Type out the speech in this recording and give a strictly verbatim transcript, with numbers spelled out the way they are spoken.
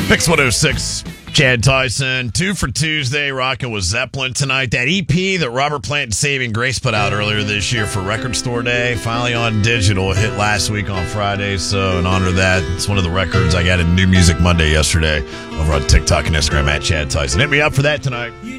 Mix one oh six, Chad Tyson. Two for Tuesday, rocking with Zeppelin tonight. That E P that Robert Plant and Saving Grace put out earlier this year for Record Store Day, finally on digital. It hit last week on Friday, so in honor of that, it's one of the records I got in New Music Monday yesterday over on TikTok and Instagram at Chad Tyson. Hit me up for that tonight.